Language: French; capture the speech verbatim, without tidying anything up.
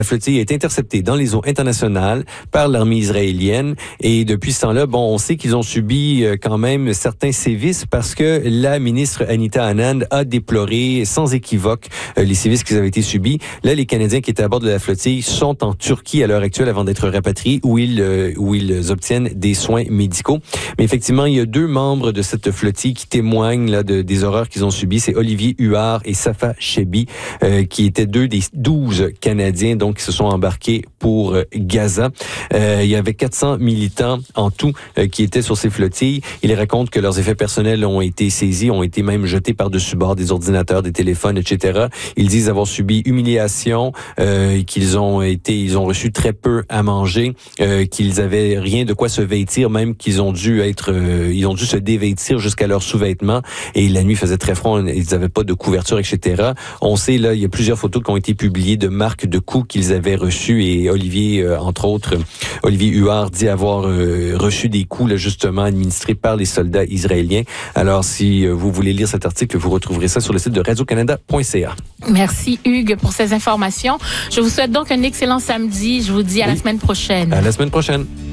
La flottille est interceptée dans les eaux internationales par l'armée israélienne et depuis ce temps-là, bon, on sait qu'ils ont subi quand même certains sévices parce que la ministre Anita Anand a déploré sans équivoque les sévices qui avaient été subis. Là, les Canadiens qui étaient à bord de la flottille sont en Turquie à l'heure actuelle avant d'être rapatriés où ils, où ils obtiennent des soins médicaux. Mais effectivement, il y a deux membres de cette flottille qui témoignent là, de, des horreurs qu'ils ont subies. C'est Olivier Huard et Safa Chebi, euh, qui étaient deux des douze Canadiens donc qui se sont embarqués pour euh, Gaza. Euh, il y avait quatre cents militants en tout euh, qui étaient sur ces flottilles. Ils racontent que leurs effets personnels ont été saisis, ont été même jetés par-dessus bord, des ordinateurs, des téléphones, et cetera. Ils disent avoir subi humiliation, euh, qu'ils ont été, ils ont reçu très peu à manger, euh, qu'ils avaient rien de quoi se vêtir, même qu'ils ont dû être, euh, ils ont dû se dévêtir jusqu'à leurs sous-vêtements. Et la nuit faisait très froid, ils n'avaient pas de couverture, et cetera. On sait là, il y a plusieurs photos qui ont été publiées de marques de coups qu'ils avaient reçus et Olivier, euh, entre autres, Olivier Huard dit avoir euh, reçu des coups là, justement administrés par les soldats israéliens. Alors, si euh, vous voulez lire cet article, vous retrouverez ça sur le site de radio canada point c a. Merci Hugues pour ces informations. Je vous souhaite donc un excellent samedi. Je vous dis à oui. la semaine prochaine. À la semaine prochaine.